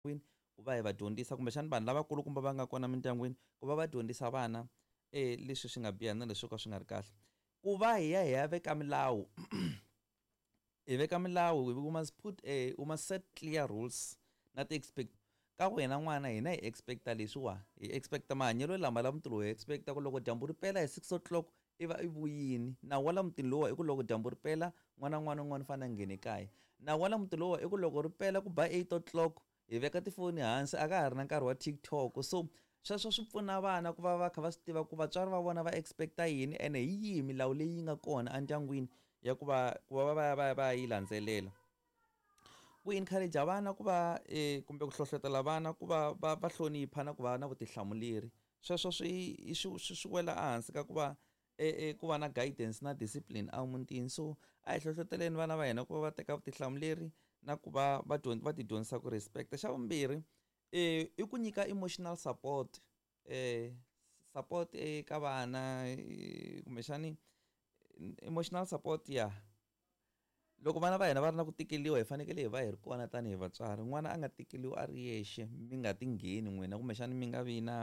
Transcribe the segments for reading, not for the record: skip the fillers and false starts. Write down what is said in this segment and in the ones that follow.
ku va hi va dyondzisa kumbexana vanhu lavakulukumba va nga kona mindyangwini ku va va dyondzisa vana leswi swi nga biha na leswi ka swi nga ri kahle ku va hi ya veka milawu hi veka milawu we must set clear rules na ti-expect ka wena n'wana hina hi expecta leswiwa hi expecta mahanyelo lama la mutini lowu hi expecta ku loko dyambu ri pela hi 6 o'clock i va i vuyini nawu wa la mutini lowa i ku loko dyambu ri pela n'wana un'wana fana nghene kaya nawu wa la mutini lowa i ku loko ri pela ku ba 8 o'clock hi veka tifoni hansi a ka ha ri na nkarhi wa TikTok so sweswo swi pfuna vana ku va va kha va swi tiva ku vatswari va vona va expecta yini ene hi yihi milawu leyi nga kona endyangwini ya ku va va yi landzelela ku encourage vana ku va kumbe ku hlohlotela vana ku va va hlonipha na ku va na vutihlamuleri sweswo swi wela ehansi ka ku va ku va na guidance na discipline emutini so a hi hlohloteleni vana va hina ku va va teka vutihlamuleri na ku va va ti dyondzisa ku respect xa vumbirhi i ku nyika emotional support support eka vana kumbexani emotional support loko vana va hina va ri na ku tikeliwa hi fanekele hi va hi ri kona tanihi vatswari n'wana a nga tikeliwi a ri yexe mi nga ti ngheni n'wina kumbexana mi nga vi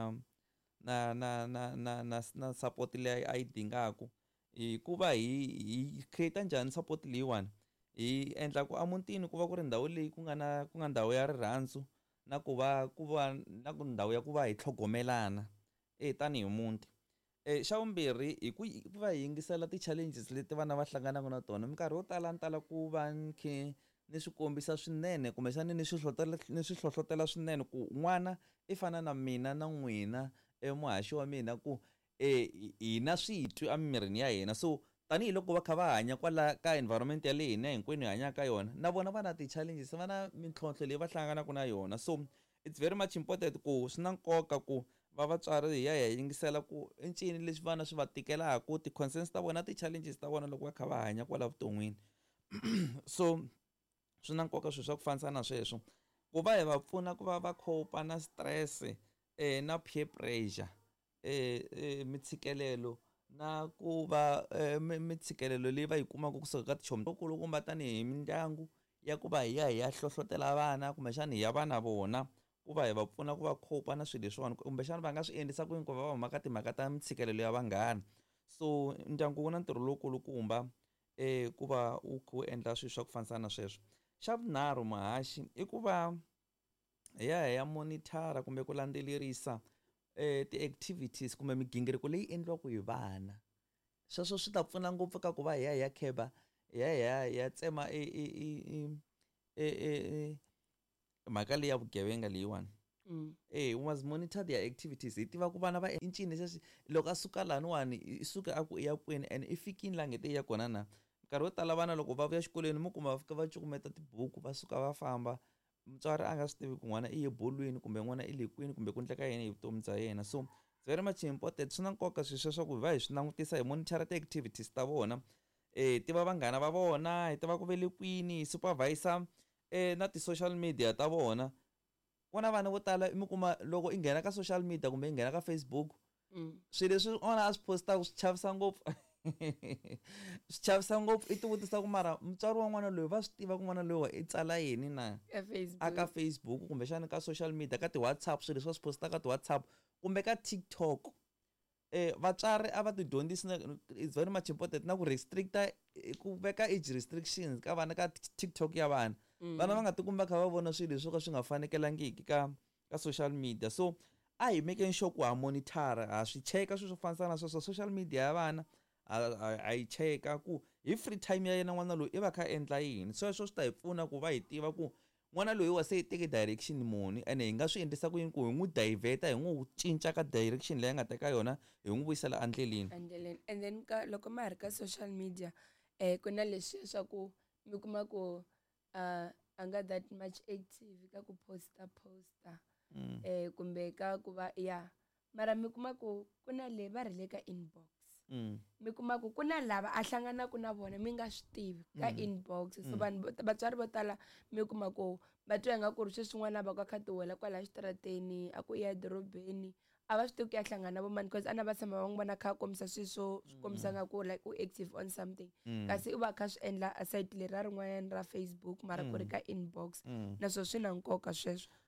na support leyi a yi dingaku hikuva hi create njhani support leyiwani hi endla ku emutini ku va ku ri ndhawu leyi ku nga ndhawu ya rirhandzu na ku va na ku ndhawu ya ku va hi tlhogomelana tanihi muti xa vumbirhi hi ku va hi yingisela ti-challenges leti vana va hlanganaka na tona minkarhi yo tala ku va ni swi kombisa swinene kumbexana ni swi hlohlotela swinene ku n'wana i fana na mina na n'wina muhaxi wa mina ku hina swi hi twi emimirini ya hina so tanihiloko va kha va hanya kwala ka environment ya le hina hinkwenu hi hanyaka yona na vona va na ti-challenges va na mintlhontlho leyi va hlanganaka na yona so it's very much important ku swi na nkoka ku va vatswari hi ya yingisela ku i ncini leswi vana swi va tikelaku ti-concerns ta vona ti-challenges ta vona loko va kha va hanya kwala vuton'wini so swi na nkoka swilo swa ku fanisa na sweswo ku va hi va pfuna ku va va cope na stress na peer pressure mintshikelelo na ku va mintshikelelo leyi va yi kumaka kusuka ka tichomi tokulukumba tanihi mindyangu ya ku va hi ya hlohlotela vana kumbexana hi ya vana vona ku va hi va pfuna ku va cope na swilo leswiwani kumbexana va nga swi endlisa ku va va huma ka timhaka ta mintshikelelo ya vanghana so ndyangu wu na ntirho lowukulukumba ku va wu endla swilo swa ku fanisa na sweswo xa vunharhu mahaxi i ku va hi ya monitora kumbe ku landzelerisa ti-activities kumbe migingiriko leyi endliwaka hi vana sweswo swi ta pfuna ngopfu ka ku va hi ya kheba ya tsema mhaka leyi ya vugevenga leyiwani we must monitor their activities hi tiva ku vana va i ncini leswi loko a suka laniwani i suka a ku i ya kwini and i fikini la ngete ya kona na nkarhi wo tala vana loko va vuya xikolweni mi kuma va fika va cukumeta tibuku va suka va famba mutswari a nga swi tivi ku n'wana i ye bolweni kumbe n'wana i le kwini kumbe ku endleka yena hi vutomi bya yena so it's very much important swi na nkoka swilo sweswo ku va hi swi langutisa hi monitora ti-activities ta vona tiva vanghana va vona hi tiva ku vele kwini hi supervisor na ti-social media ta vona ku na vana vo tala mi kuma loko i nghena ka social media kumbe i nghena ka Facebook swilo leswi n'wana a swi postaka swi chavisa ngopfu swi chavisa ngopfu i ti vutisa ku mara mutswari wa n'wana loyi va swi tiva ku n'wana loyi i tsala yini na aka Facebook kumbexana ka social media ka ti-WhatsApp swilo leswi va swi postaka ka ti-WhatsApp kumbe ka TikTok vatswari a va ti dyondzisi it's very much important na ku restricta ku veka age restrictions ka vana ka TikTok ya vana vana va nga tikumi va kha va vona swilo leswo ka swi nga fanekelangiki ka social media so a hi making sure ku ha monitor ha swi cheka swilo swo fanisa na sweswo social media ya vana a yi cheka ku hi free time ya yena n'wana loyi i va kha endla yini sweswo swi ta hi pfuna ku va hi tiva ku n'wana loyi wa se hi teke direction muni ene hi nga swi endlisa ku yini ku hi n'wi divert-a hi n'wi cinca ka direction leyi nga teka yona hi n'wi vuyisela endleleni and then loko ma ha ri ka social media ku na leswi swa ku mi kuma ku a nga that much active ka ku posta kumbe ka ku va mara mi kuma ku na le va ri le ka inbox mi kuma ku na lava a hlanganaka na vona mi nga swi tivi ka inbox so vanhu vatswari vo tala mi kuma ku va twa nga ku ri sweswin'wana va ka kha ti wela kwala xitarateni a ku ya edorobeni a va swi tivi ku ya hlangana na vo mani because a na va tshama va n'wi vona kha kombisa swilo swo swi kombisa nga ku like u active on something kasi u va kha swi endla a site leri ra rin'wanyana ra Facebook mara ku ri ka inbox naswo swi na nkoka sweswo